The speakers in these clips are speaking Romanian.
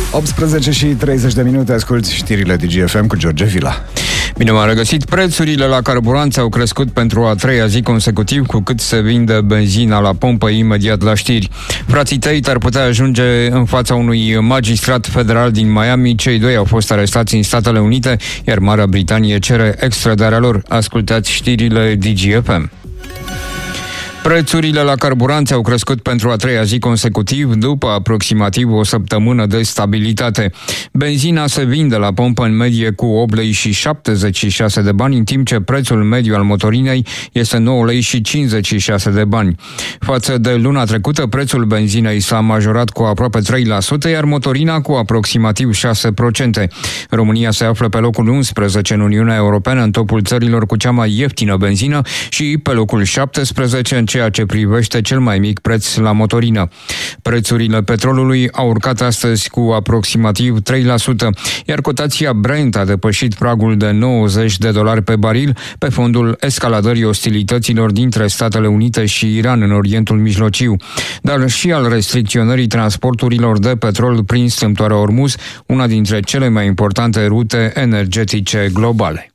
18 și 30 de minute, asculți știrile DGFM cu George Vila. Bine m-am regăsit. Prețurile la carburanți au crescut pentru a treia zi consecutiv, cu cât se vinde benzina la pompă. Imediat la știri. Frații Tate ar putea ajunge în fața unui magistrat federal din Miami. Cei doi au fost arestați în Statele Unite, iar Marea Britanie cere extradarea lor. Ascultați știrile DGFM. Prețurile la carburanți au crescut pentru a treia zi consecutiv, după aproximativ o săptămână de stabilitate. Benzina se vinde la pompă în medie cu 8 lei și 76 de bani, în timp ce prețul mediu al motorinei este 9 lei și 56 de bani. Față de luna trecută, prețul benzinei s-a majorat cu aproape 3%, iar motorina cu aproximativ 6%. România se află pe locul 11 în Uniunea Europeană, în topul țărilor cu cea mai ieftină benzină, și pe locul 17 în ceea ce privește cel mai mic preț la motorină. Prețurile petrolului au urcat astăzi cu aproximativ 3%, iar cotația Brent a depășit pragul de $90 pe baril pe fondul escaladării ostilităților dintre Statele Unite și Iran în Orientul Mijlociu, dar și al restricționării transporturilor de petrol prin strâmtoarea Ormuz, una dintre cele mai importante rute energetice globale.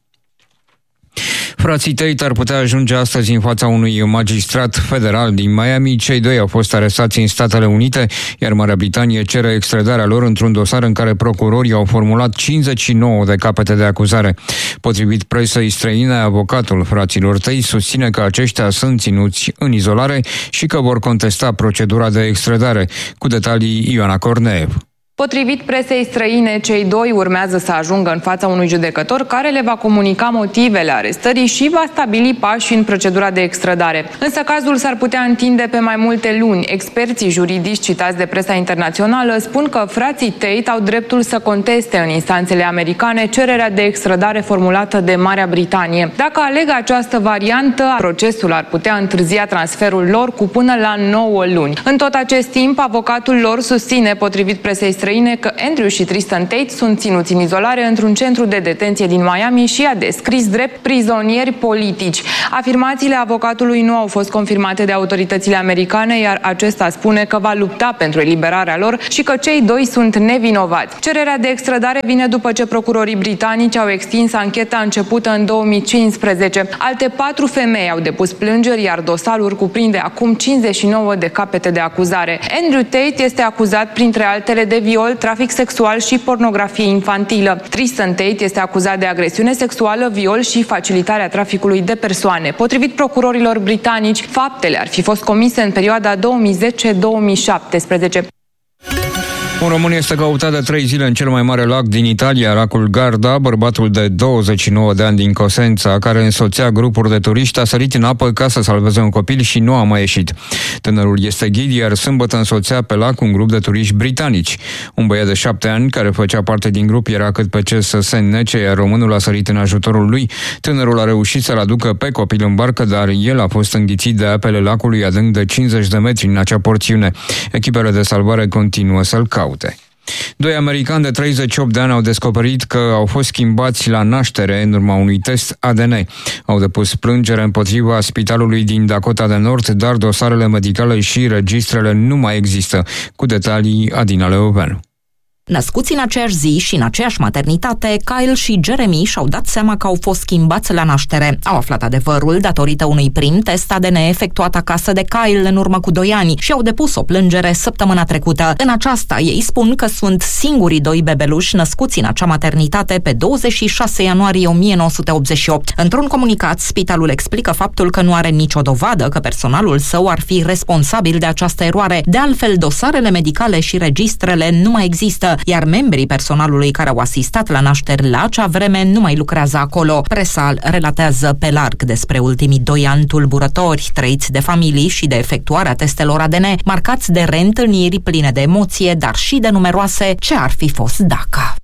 Frații Tate ar putea ajunge astăzi în fața unui magistrat federal din Miami. Cei doi au fost arestați în Statele Unite, iar Marea Britanie cere extradarea lor într-un dosar în care procurorii au formulat 59 de capete de acuzare. Potrivit presei străine, avocatul fraților Tate susține că aceștia sunt ținuți în izolare și că vor contesta procedura de extradare. Cu detalii, Ioana Corneev. Potrivit presei străine, cei doi urmează să ajungă în fața unui judecător care le va comunica motivele arestării și va stabili pași în procedura de extradare. Însă cazul s-ar putea întinde pe mai multe luni. Experții juridici citați de presa internațională spun că frații Tate au dreptul să conteste în instanțele americane cererea de extradare formulată de Marea Britanie. Dacă aleg această variantă, procesul ar putea întârzia transferul lor cu până la 9 luni. În tot acest timp, avocatul lor susține, potrivit presei străine, că Andrew și Tristan Tate sunt ținuți în izolare într-un centru de detenție din Miami și a descris drept prizonieri politici. Afirmațiile avocatului nu au fost confirmate de autoritățile americane, iar acesta spune că va lupta pentru eliberarea lor și că cei doi sunt nevinovați. Cererea de extradare vine după ce procurorii britanici au extins ancheta începută în 2015. Alte 4 femei au depus plângeri, iar dosarul cuprinde acum 59 de capete de acuzare. Andrew Tate este acuzat, printre altele, de viol, trafic sexual și pornografie infantilă. Tristan Tate este acuzat de agresiune sexuală, viol și facilitarea traficului de persoane. Potrivit procurorilor britanici, faptele ar fi fost comise în perioada 2010-2017. Un român este căutat de 3 zile în cel mai mare lac din Italia, lacul Garda. Bărbatul de 29 de ani din Cosența, care însoțea grupuri de turiști, a sărit în apă ca să salveze un copil și nu a mai ieșit. Tânărul este ghid, iar sâmbătă însoțea pe lac un grup de turiști britanici. Un băiat de 7 ani, care făcea parte din grup, era cât pe ce să se înnece, iar românul a sărit în ajutorul lui. Tânărul a reușit să-l aducă pe copil în barcă, dar el a fost înghițit de apele lacului adânc de 50 de metri în acea porțiune. Echipele de salvare continuă să-l caute. Doi americani de 38 de ani au descoperit că au fost schimbați la naștere în urma unui test ADN. Au depus plângere împotriva spitalului din Dakota de Nord, dar dosarele medicale și registrele nu mai există. Cu detalii, Adina Leoveanu. Născuți în aceeași zi și în aceeași maternitate, Kyle și Jeremy și-au dat seama că au fost schimbați la naștere. Au aflat adevărul datorită unui prim test ADN efectuat acasă de Kyle în urmă cu 2 ani și au depus o plângere săptămâna trecută. În aceasta, ei spun că sunt singurii 2 bebeluși născuți în acea maternitate pe 26 ianuarie 1988. Într-un comunicat, spitalul explică faptul că nu are nicio dovadă că personalul său ar fi responsabil de această eroare. De altfel, dosarele medicale și registrele nu mai există, iar membrii personalului care au asistat la nașteri la acea vreme nu mai lucrează acolo. Presa relatează pe larg despre ultimii 2 ani tulburători, trăiți de familii și de efectuarea testelor ADN, marcați de reîntâlniri pline de emoție, dar și de numeroase ce ar fi fost dacă.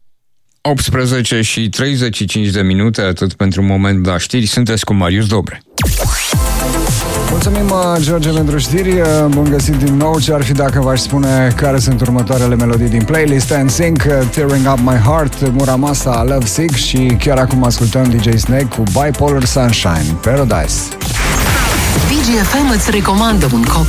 18 și 35 de minute, atât pentru moment la știri. Sunteți cu Marius Dobre. Mulțumim, George, pentru știri. Bun găsit din nou. Ce ar fi dacă v-aș spune care sunt următoarele melodii din playlist? NSYNC, Tearing Up My Heart, Muramasa, Love Sick și chiar acum ascultăm DJ Snake cu Bipolar Sunshine, Paradise. DGFM îți recomandă un cocktail